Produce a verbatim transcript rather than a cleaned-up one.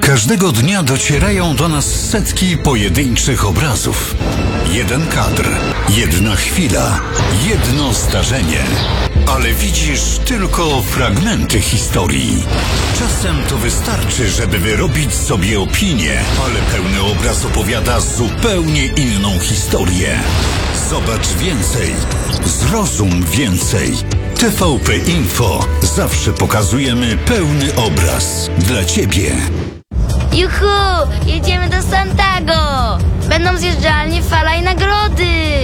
Każdego dnia docierają do nas setki pojedynczych obrazów. Jeden kadr, jedna chwila, jedno zdarzenie. Ale widzisz tylko fragmenty historii. Czasem to wystarczy, żeby wyrobić sobie opinię, ale pełny obraz opowiada zupełnie inną historię. Zobacz więcej, zrozum więcej. T V P Info. Zawsze pokazujemy pełny obraz dla Ciebie. Juhu! Jedziemy do Santago! Będą zjeżdżalnie, fala i nagrody!